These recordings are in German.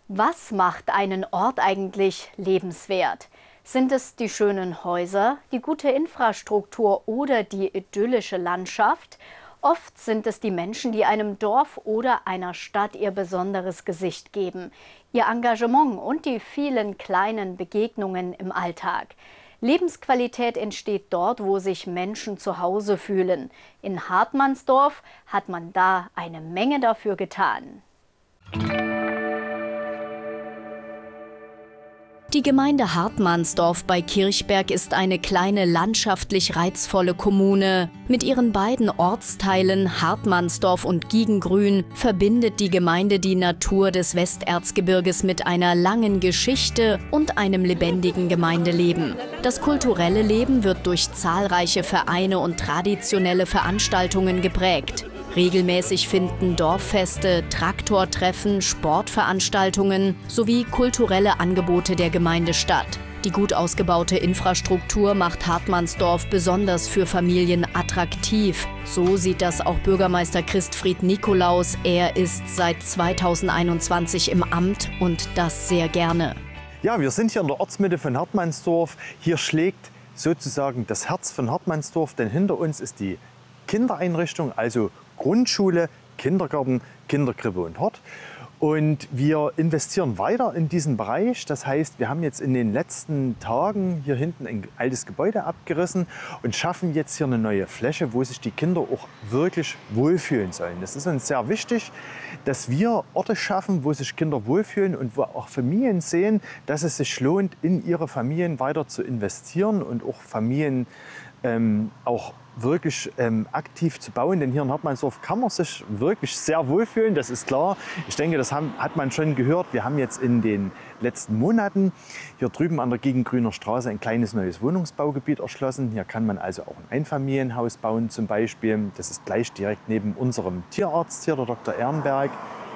Was macht einen Ort eigentlich lebenswert? Sind es die schönen Häuser, die gute Infrastruktur oder die idyllische Landschaft? Oft sind es die Menschen, die einem Dorf oder einer Stadt ihr besonderes Gesicht geben, ihr Engagement und die vielen kleinen Begegnungen im Alltag. Lebensqualität entsteht dort, wo sich Menschen zu Hause fühlen. In Hartmannsdorf hat man da eine Menge dafür getan. Die Gemeinde Hartmannsdorf bei Kirchberg ist eine kleine landschaftlich reizvolle Kommune. Mit ihren beiden Ortsteilen Hartmannsdorf und Giegengrün verbindet die Gemeinde die Natur des Westerzgebirges mit einer langen Geschichte und einem lebendigen Gemeindeleben. Das kulturelle Leben wird durch zahlreiche Vereine und traditionelle Veranstaltungen geprägt. Regelmäßig finden Dorffeste, Traktortreffen, Sportveranstaltungen sowie kulturelle Angebote der Gemeinde statt. Die gut ausgebaute Infrastruktur macht Hartmannsdorf besonders für Familien attraktiv. So sieht das auch Bürgermeister Christfried Nikolaus. Er ist seit 2021 im Amt und das sehr gerne. Ja, wir sind hier in der Ortsmitte von Hartmannsdorf. Hier schlägt sozusagen das Herz von Hartmannsdorf, denn hinter uns ist die Kindereinrichtung, also Grundschule, Kindergarten, Kinderkrippe und Hort. Und wir investieren weiter in diesen Bereich. Das heißt, wir haben jetzt in den letzten Tagen hier hinten ein altes Gebäude abgerissen und schaffen jetzt hier eine neue Fläche, wo sich die Kinder auch wirklich wohlfühlen sollen. Das ist uns sehr wichtig, dass wir Orte schaffen, wo sich Kinder wohlfühlen und wo auch Familien sehen, dass es sich lohnt, in ihre Familien weiter zu investieren und auch Familien auch wirklich aktiv zu bauen. Denn hier in Hartmannsdorf kann man sich wirklich sehr wohlfühlen, das ist klar. Ich denke, das hat man schon gehört. Wir haben jetzt in den letzten Monaten hier drüben an der Giegengrüner Straße ein kleines neues Wohnungsbaugebiet erschlossen. Hier kann man also auch ein Einfamilienhaus bauen zum Beispiel. Das ist gleich direkt neben unserem Tierarzt hier, der Dr. Ehrenberg.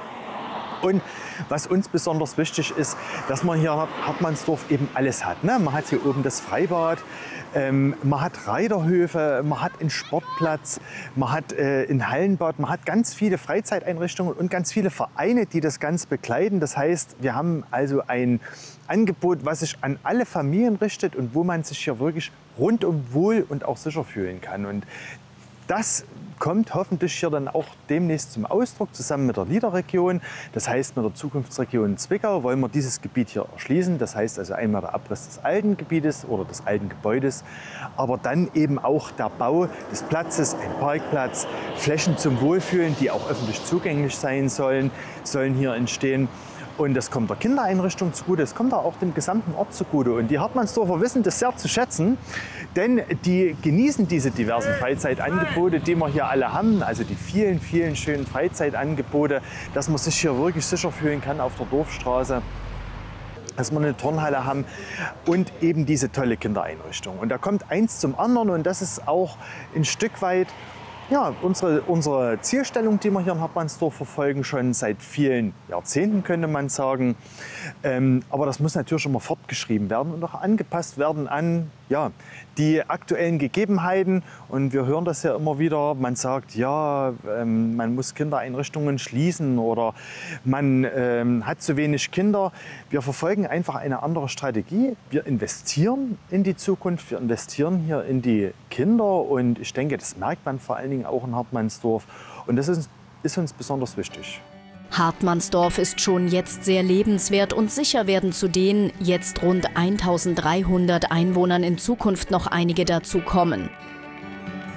Und was uns besonders wichtig ist, dass man hier in Hartmannsdorf eben alles hat. Ne? Man hat hier oben das Freibad, man hat Reiterhöfe, man hat einen Sportplatz, man hat ein Hallenbad, man hat ganz viele Freizeiteinrichtungen und ganz viele Vereine, die das Ganze begleiten. Das heißt, wir haben also ein Angebot, was sich an alle Familien richtet und wo man sich hier wirklich rundum wohl und auch sicher fühlen kann. Und das kommt hoffentlich hier dann auch demnächst zum Ausdruck, zusammen mit der LEADER-Region. Das heißt, mit der Zukunftsregion Zwickau wollen wir dieses Gebiet hier erschließen. Das heißt also einmal der Abriss des alten Gebietes oder des alten Gebäudes, aber dann eben auch der Bau des Platzes, ein Parkplatz, Flächen zum Wohlfühlen, die auch öffentlich zugänglich sein sollen hier entstehen. Und das kommt der Kindereinrichtung zugute, es kommt auch dem gesamten Ort zugute. Und die Hartmannsdorfer wissen das sehr zu schätzen, denn die genießen diese diversen Freizeitangebote, die wir hier alle haben. Also die vielen, vielen schönen Freizeitangebote, dass man sich hier wirklich sicher fühlen kann auf der Dorfstraße, dass wir eine Turnhalle haben und eben diese tolle Kindereinrichtung. Und da kommt eins zum anderen und das ist auch ein Stück weit ja, unsere Zielstellung, die wir hier in Hartmannsdorf verfolgen, schon seit vielen Jahrzehnten, könnte man sagen. Aber das muss natürlich immer fortgeschrieben werden und auch angepasst werden an die aktuellen Gegebenheiten. Und wir hören das ja immer wieder. Man sagt, ja, man muss Kindereinrichtungen schließen oder man hat zu wenig Kinder. Wir verfolgen einfach eine andere Strategie. Wir investieren in die Zukunft, wir investieren hier in die Kinder. Und ich denke, das merkt man vor allen Dingen auch in Hartmannsdorf. Und das ist uns besonders wichtig. Hartmannsdorf ist schon jetzt sehr lebenswert und sicher werden zu den jetzt rund 1300 Einwohnern in Zukunft noch einige dazu kommen.